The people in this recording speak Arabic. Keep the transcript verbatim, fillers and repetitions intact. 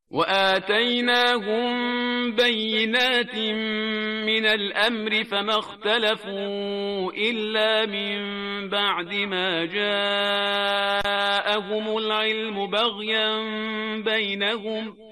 وآتيناهم بينات من الأمر فما اختلفوا إلا من بعد ما جاءهم العلم بغيا بينهم